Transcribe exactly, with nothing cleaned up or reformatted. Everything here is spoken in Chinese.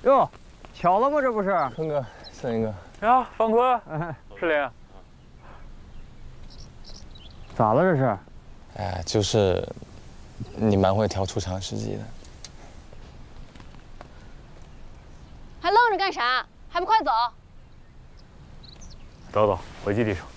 哟，巧了吗？这不是？ 坤哥，森林哥。 呀，方坤，世林， 咋了这是？ 哎，就是你蛮会调出场时机的。 还愣着干啥？还不快走！ 走走，回基地手。